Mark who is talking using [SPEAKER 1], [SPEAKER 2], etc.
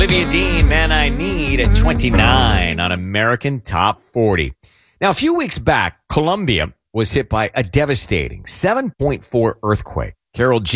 [SPEAKER 1] Olivia Dean, Man I Need at 29 on American Top 40. Now, a few weeks back, Colombia was hit by a devastating 7.4 earthquake. Carol G.